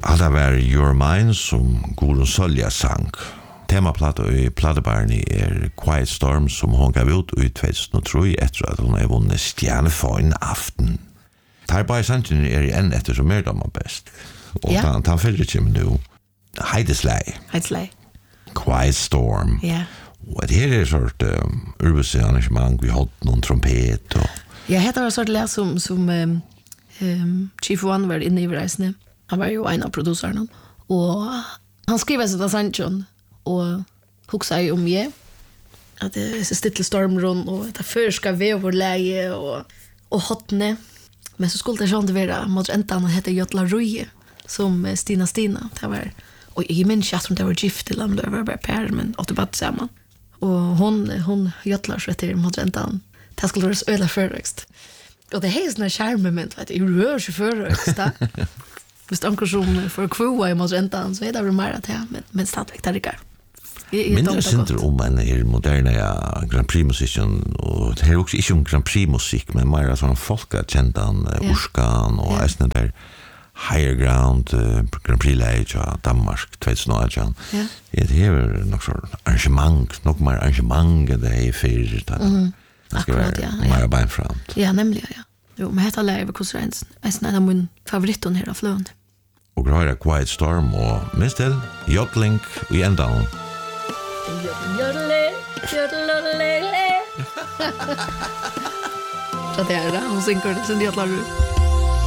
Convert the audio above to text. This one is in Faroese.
Alla var Your Mind som Gurun Sölja sang. Temaplatta i Platebarni Quiet Storm som hon gav ut i 2003 etter at hun har vunnet stjerneføyn aften. Tar bare sannsyn i enn etter som de best. Og han fylder ikke med nu. Heideslei. Quiet Storm. Ja. Og det her sort urbuse arrangement, vi holdt noen trompet. Ja, det var sort læs som Chief One var inne i reisene. Han var jo en av produserne. Og han skriver seg til sannsyn og hugsa om meg. At det er så stille stormrund og det førska veverleie og hotne. Men så skulle det sånn være mot enten han heter Jotla Røye som Stina. Det var, og jeg minns ikke om det var gift eller om det var bare per, men at det bare sammen. Og hon Jotla så etter mot enten. Det skulle være så øyla førrøkst. Og det er sånne skjermoment, vet du. Jeg rør seg førrøkst da. Hvis det er noen som får kvoa i mot enten, så er det mer at det, men stadigvæk det er ikke. Mindre synder om en moderne Grand Prix-musikken, og det er også ikke om Grand Prix-musikk, men mer sånn folkekjentan, Urskan, og eisne der Higher Ground, Grand Prix-leie av Danmark, 2018. Det er nok sånn arrangement, nok mer arrangement enn det er fyrir. Det skal være mer beinframt. Ja, nemlig, ja. Jo, men hetta leie ved Kossreins, eisne er min favorittun her av fløen. Og grøyre Quiet Storm, og minst til, Jotling i endan. Så det er det, hun synger det, sin Jotla Røye.